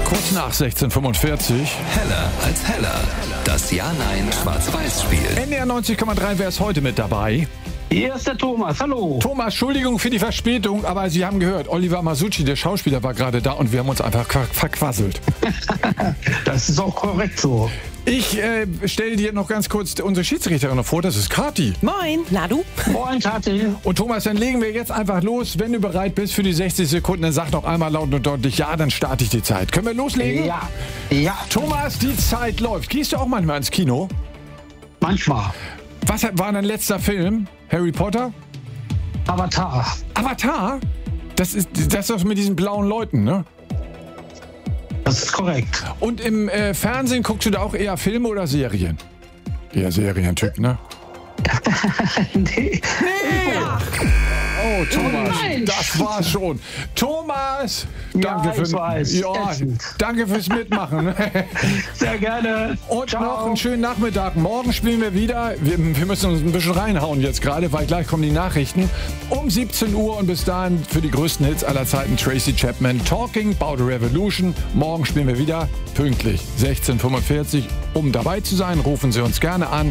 Kurz nach 16:45. Heller als Heller. Das Ja-Nein-Schwarz-Weiß-Spiel. NDR 90,3, wer ist heute mit dabei? Hier ist der Thomas, hallo. Thomas, Entschuldigung für die Verspätung, aber Sie haben gehört, Oliver Masucci, der Schauspieler, war gerade da und wir haben uns einfach verquasselt. Das ist auch korrekt so. Ich stelle dir noch ganz kurz unsere Schiedsrichterin vor, das ist Kathi. Moin, na du? Moin, Tati. Und Thomas, dann legen wir jetzt einfach los. Wenn du bereit bist für die 60 Sekunden, dann sag noch einmal laut und deutlich ja, dann starte ich die Zeit. Können wir loslegen? Ja. Ja, Thomas, die Zeit läuft. Gehst du auch manchmal ins Kino? manchmal. Was war dein letzter Film? Harry Potter? Avatar. Avatar? Das ist doch mit diesen blauen Leuten, ne? Das ist korrekt. Und im Fernsehen guckst du da auch eher Filme oder Serien? Eher Serientyp, ne? Nee. Oh, Thomas, Mensch. das war's schon. Thomas, danke, Ja, ich weiß. Ätzend. danke fürs Mitmachen. Sehr gerne. Und Ciao. noch einen schönen Nachmittag. Morgen spielen wir wieder. Wir müssen uns ein bisschen reinhauen jetzt gerade, weil gleich kommen die Nachrichten. Um 17 Uhr und bis dahin für die größten Hits aller Zeiten Tracy Chapman, Talking About a Revolution. Morgen spielen wir wieder pünktlich 16:45 Uhr. Um dabei zu sein, rufen Sie uns gerne an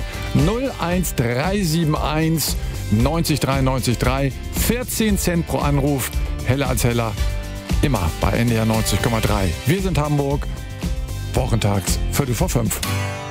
01371 90 93 3. 14 Cent pro Anruf. Heller als Heller. Immer bei NDR 90,3. Wir sind Hamburg. Wochentags 4:45.